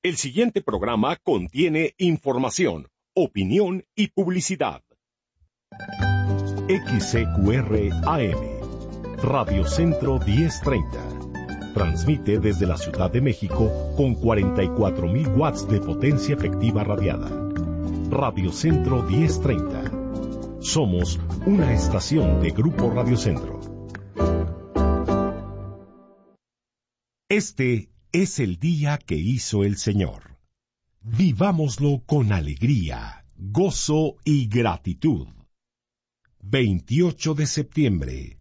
El siguiente programa contiene información, opinión y publicidad. XCQR AM, Radio Centro 1030. Transmite desde la Ciudad de México con 44,000 watts de potencia efectiva radiada. Radio Centro 1030. Somos una estación de Grupo Radio Centro. Este es el día que hizo el Señor. Vivámoslo con alegría, gozo y gratitud. 28 de septiembre,